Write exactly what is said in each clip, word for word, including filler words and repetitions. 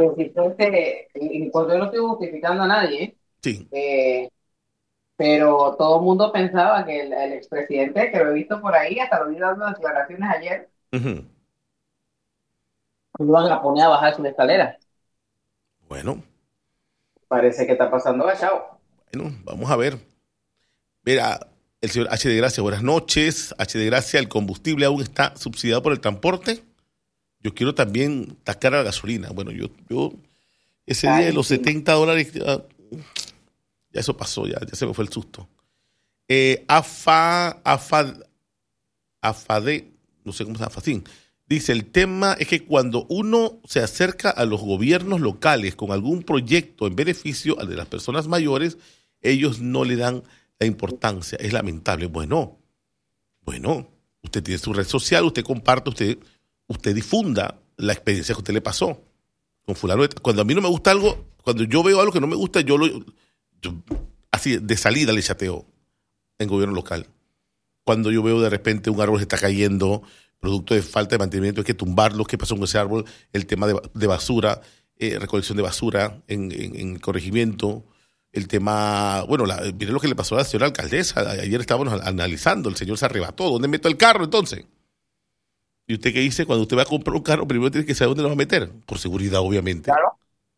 pues, este, y- y cuando yo no estoy justificando a nadie, Sí. eh, pero todo el mundo pensaba que el, el expresidente, que lo he visto por ahí, hasta lo vi dando declaraciones ayer, Ujú. lo iban a poner a bajar sus escaleras. Bueno, Parece que está pasando agachado. bueno, vamos a ver. Mira, el señor H de Gracia, buenas noches. H de Gracia, el combustible aún está subsidiado por el transporte. Yo quiero también tacar a la gasolina. Bueno, yo, yo, ese día de los Carísimo. setenta dólares, ya, ya eso pasó, ya, ya se me fue el susto. Eh, AFA, AFA, AFADE, no sé cómo se llama, AFACIN, dice, el tema es que cuando uno se acerca a los gobiernos locales con algún proyecto en beneficio al de las personas mayores, ellos no le dan la importancia. Es lamentable. Bueno, bueno, usted tiene su red social, usted comparte, usted, usted difunda la experiencia que a usted le pasó con fulano. de- Cuando a mí no me gusta algo, cuando yo veo algo que no me gusta, yo lo, yo, así de salida le chateo en gobierno local. Cuando yo veo de repente un árbol se está cayendo, producto de falta de mantenimiento, hay que tumbarlo, qué pasó con ese árbol, el tema de, de basura, eh, recolección de basura en, en, en corregimiento, el tema, bueno, la, mire lo que le pasó a la señora alcaldesa, ayer estábamos analizando, el señor se arrebató, ¿dónde meto el carro entonces? ¿Y usted qué dice? Cuando usted va a comprar un carro, primero tiene que saber dónde lo va a meter, por seguridad, obviamente. Claro.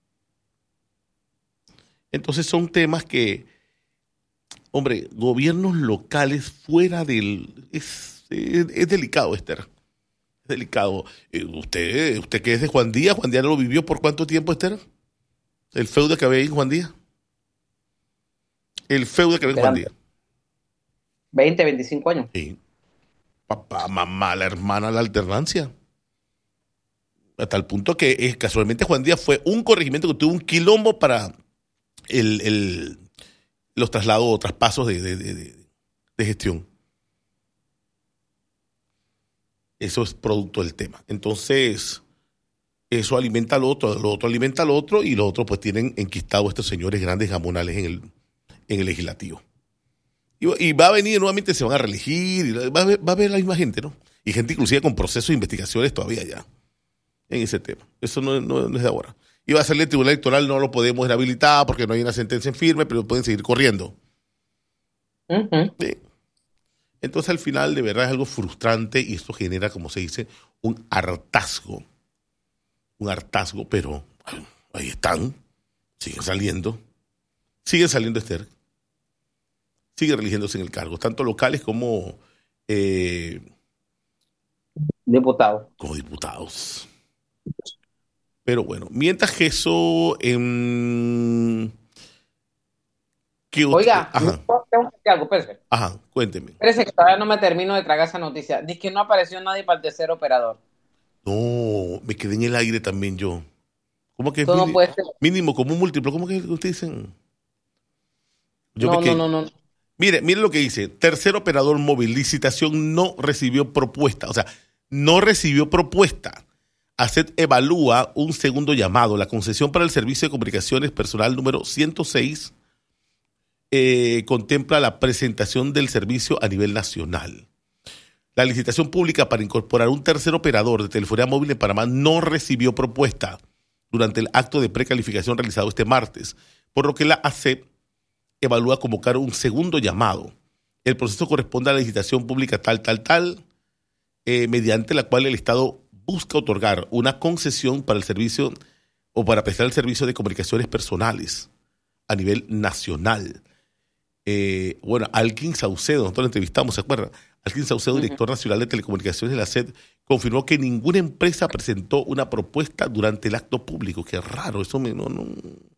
Entonces son temas que, hombre, gobiernos locales fuera del... Es, es, es delicado, Esther. Es delicado. Eh, usted, usted que es de Juan Díaz, Juan Díaz no lo vivió por cuánto tiempo, Esther? El feudo que había ahí en Juan Díaz. El feudo que había en Juan Eran Díaz. veinte, veinticinco años. Sí. Papá, mamá, la hermana, la alternancia. Hasta el punto que eh, casualmente Juan Díaz fue un corregimiento que tuvo un quilombo para el, el- los traslados o traspasos de, de, de, de- de gestión. Eso es producto del tema. Entonces, eso alimenta al otro, lo otro alimenta al otro y los otros pues tienen enquistado a estos señores grandes gamonales en el, en el legislativo. Y, y va a venir nuevamente, se van a reelegir, y va a, ver, va a ver la misma gente, ¿no? Y gente inclusive con procesos de investigaciones todavía ya en ese tema. Eso no, no, no es de ahora. Y va a salir el Tribunal Electoral, no lo podemos inhabilitar porque no hay una sentencia en firme, pero pueden seguir corriendo. Ujú. ¿Sí? Entonces al final de verdad es algo frustrante y esto genera, como se dice, un hartazgo. Un hartazgo, pero ay, ahí están, siguen saliendo, siguen saliendo Esther, siguen religiéndose en el cargo, tanto locales como, eh, Diputado. como diputados. Pero bueno, mientras que eso, em, ¿qué otro? Oiga, no, Ajá, tengo que decir algo, espérese. ajá, cuénteme. Espérese que todavía no me termino de tragar esa noticia. Dice que no apareció nadie para el tercer operador. No, me quedé en el aire también yo. ¿Cómo que es Esto no mini- puede ser. mínimo, como un múltiplo? ¿Cómo que ustedes dicen? Yo me No, no, quedé. no, no. Mire, mire lo que dice. Tercer operador móvil, licitación no recibió propuesta. O sea, no recibió propuesta. ACET evalúa un segundo llamado. La concesión para el servicio de comunicaciones personal número ciento seis eh, contempla la presentación del servicio a nivel nacional. La licitación pública para incorporar un tercer operador de telefonía móvil en Panamá no recibió propuesta durante el acto de precalificación realizado este martes, por lo que la ACEP evalúa convocar un segundo llamado. El proceso corresponde a la licitación pública tal, tal, tal, eh, mediante la cual el Estado busca otorgar una concesión para el servicio o para prestar el servicio de comunicaciones personales a nivel nacional. Eh, bueno, Alkin Saucedo, nosotros lo entrevistamos, ¿se acuerdan? Alkin Saucedo, Ujú. director nacional de telecomunicaciones de la S E D, confirmó que ninguna empresa presentó una propuesta durante el acto público. Qué raro, eso me, no, no.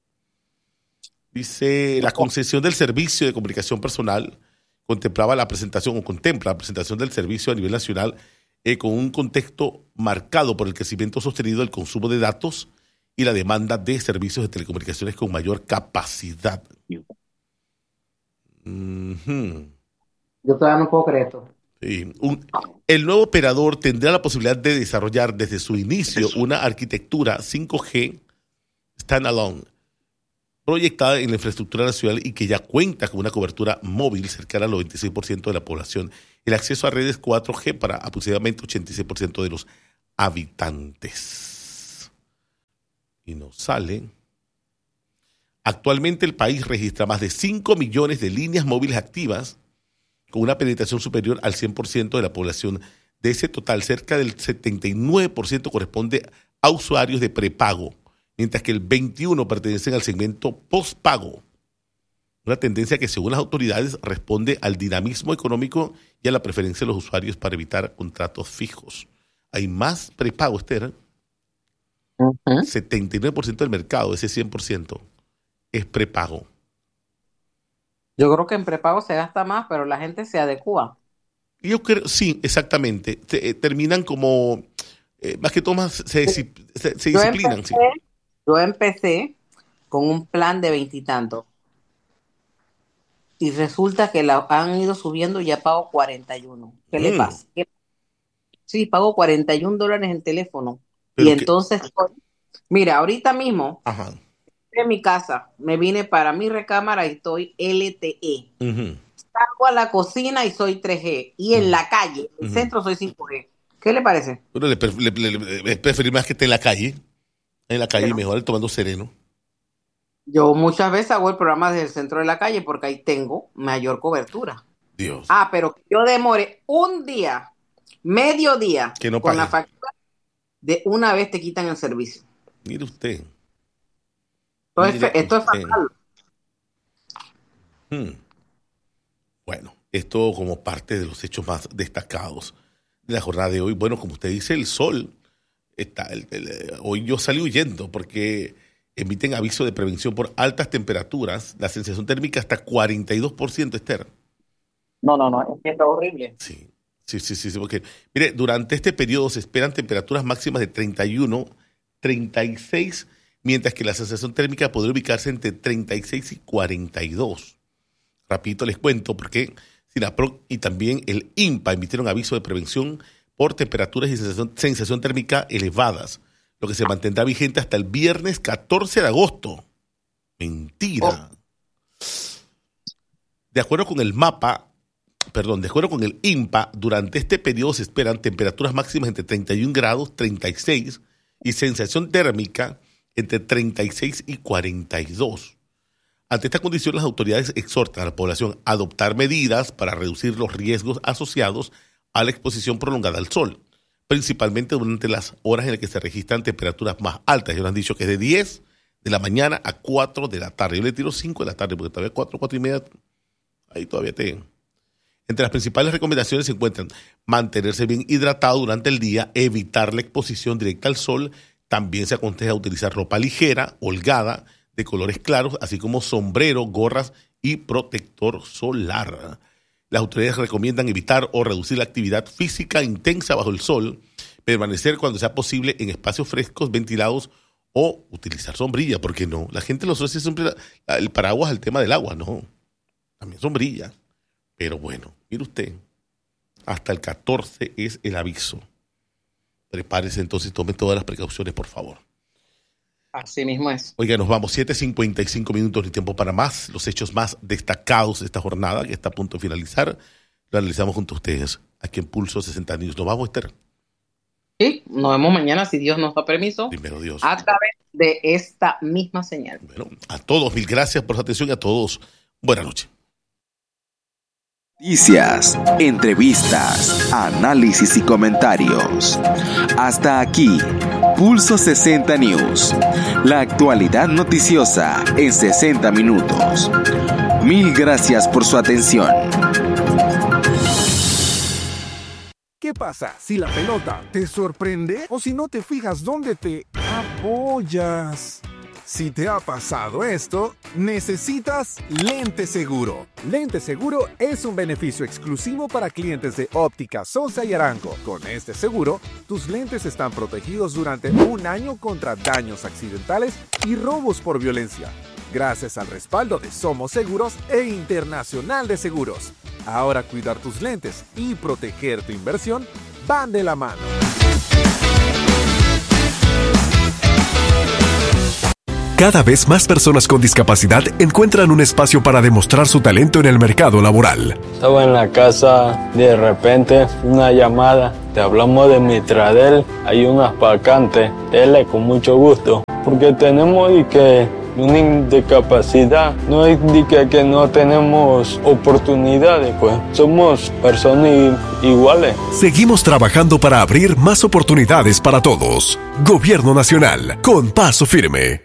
Dice, la concesión del servicio de comunicación personal contemplaba la presentación o contempla la presentación del servicio a nivel nacional eh, con un contexto marcado por el crecimiento sostenido del consumo de datos y la demanda de servicios de telecomunicaciones con mayor capacidad. Ujú. Yo todavía no puedo creer esto. Sí. Un- el nuevo operador tendrá la posibilidad de desarrollar desde su inicio una arquitectura cinco G standalone proyectada en la infraestructura nacional y que ya cuenta con una cobertura móvil cercana al noventa y seis por ciento de la población. El acceso a redes cuatro G para aproximadamente ochenta y seis por ciento de los habitantes. y no sale. Actualmente el país registra más de cinco millones de líneas móviles activas, con una penetración superior al cien por ciento de la población. De ese total, cerca del setenta y nueve por ciento corresponde a usuarios de prepago, mientras que el veintiuno por ciento pertenecen al segmento postpago. Una tendencia que, según las autoridades, responde al dinamismo económico y a la preferencia de los usuarios para evitar contratos fijos. Hay más prepago, Esther. Uh-huh. setenta y nueve por ciento del mercado, ese cien por ciento, es prepago. Yo creo que en prepago se gasta más, pero la gente se adecua. Yo creo, sí, exactamente. Se, eh, terminan como, eh, más que todo, más se, se, se, se disciplinan. Empecé, sí. Yo empecé con un plan de veintitantos. Y resulta que la han ido subiendo y ya pago cuarenta y uno. ¿Qué mm. le pasa? ¿Qué? Sí, pago cuarenta y un dólares en teléfono. Y entonces, mira, ahorita mismo, Ajá. en mi casa, me vine para mi recámara y estoy L T E. Uh-huh. Salgo a la cocina y soy tres G. Y en uh-huh. la calle, en el uh-huh. centro, soy cinco G. ¿Qué le parece? Bueno, le, le, le, le preferí más que esté en la calle. En la calle, Pero, mejor tomando sereno. Yo muchas veces hago el programa desde el centro de la calle porque ahí tengo mayor cobertura. Dios. Ah, pero yo demore un día, medio día, que no con pague. la factura, de una vez te quitan el servicio. Mire usted. Esto, Mire es, esto usted. es fatal. Hmm. Bueno, esto como parte de los hechos más destacados de la jornada de hoy. Bueno, como usted dice, el sol está. El, el, hoy yo salí huyendo porque emiten aviso de prevención por altas temperaturas. La sensación térmica hasta cuarenta y dos por ciento, Esther. No, no, no, es horrible. Sí, sí, sí, sí, sí, porque, mire, durante este periodo se esperan temperaturas máximas de treinta y uno, treinta y seis, mientras que la sensación térmica podría ubicarse entre treinta y seis y cuarenta y dos. Rapidito les cuento porque SINAPROC y también el INPA emitieron aviso de prevención por temperaturas y sensación, sensación térmica elevadas, lo que se mantendrá vigente hasta el viernes catorce de agosto. Mentira. Oh. De acuerdo con el mapa, perdón, de acuerdo con el INPA, durante este periodo se esperan temperaturas máximas entre treinta y un grados, treinta y seis, y sensación térmica entre treinta y seis y cuarenta y dos. Ante esta condición, las autoridades exhortan a la población a adoptar medidas para reducir los riesgos asociados a la exposición prolongada al sol, principalmente durante las horas en las que se registran temperaturas más altas. Ellos han dicho que es de diez de la mañana a cuatro de la tarde. Yo le tiro cinco de la tarde porque todavía cuatro, cuatro y media, ahí todavía te... Entre las principales recomendaciones se encuentran mantenerse bien hidratado durante el día, evitar la exposición directa al sol. También se aconseja utilizar ropa ligera, holgada, de colores claros, así como sombrero, gorras y protector solar. Las autoridades recomiendan evitar o reducir la actividad física intensa bajo el sol, permanecer cuando sea posible en espacios frescos, ventilados o utilizar sombrilla, porque no. La gente lo asocia siempre la, la, el paraguas al tema del agua, no. También sombrilla. Pero bueno, mire usted, hasta el catorce es el aviso. Prepárese entonces, tome todas las precauciones, por favor. Así mismo es. Oiga, nos vamos, siete cincuenta y cinco minutos de tiempo para más. Los hechos más destacados de esta jornada, que está a punto de finalizar, lo analizamos junto a ustedes, aquí en Pulso sesenta News. ¿Nos vamos, Esther? Sí, nos vemos mañana, si Dios nos da permiso. Primero Dios. A través de esta misma señal. Bueno, a todos, mil gracias por su atención y a todos, buenas noches. Noticias, entrevistas, análisis y comentarios. Hasta aquí, Pulso sesenta News. La actualidad noticiosa en sesenta minutos. Mil gracias por su atención. ¿Qué pasa si la pelota te sorprende o si no te fijas dónde te apoyas? Si te ha pasado esto, necesitas Lente Seguro. Lente Seguro es un beneficio exclusivo para clientes de Óptica Sosa y Arango. Con este seguro, tus lentes están protegidos durante un año contra daños accidentales y robos por violencia, gracias al respaldo de Somos Seguros e Internacional de Seguros. Ahora cuidar tus lentes y proteger tu inversión van de la mano. Cada vez más personas con discapacidad encuentran un espacio para demostrar su talento en el mercado laboral. Estaba en la casa, de repente una llamada, te hablamos de Mitradel, hay unas vacantes, dele con mucho gusto. porque tenemos y que una discapacidad no indica que no tenemos oportunidades, pues somos personas iguales. Seguimos trabajando para abrir más oportunidades para todos. Gobierno Nacional, con paso firme.